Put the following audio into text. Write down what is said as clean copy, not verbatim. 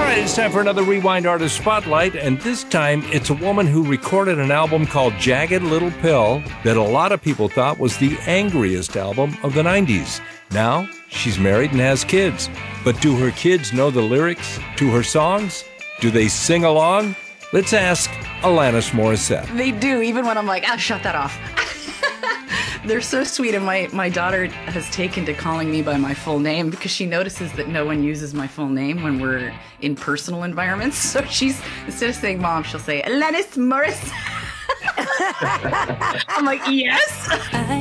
right, it's time for another Rewind Artist Spotlight, and this time it's a woman who recorded an album called Jagged Little Pill that a lot of people thought was the angriest album of the 90s. Now, she's married and has kids. But do her kids know the lyrics to her songs? Do they sing along? Let's ask Alanis Morissette. They do, even when I'm like, shut that off. They're so sweet, and my daughter has taken to calling me by my full name because she notices that no one uses my full name when we're in personal environments. So she's, instead of saying Mom, she'll say, Alanis Morissette. I'm like, yes. I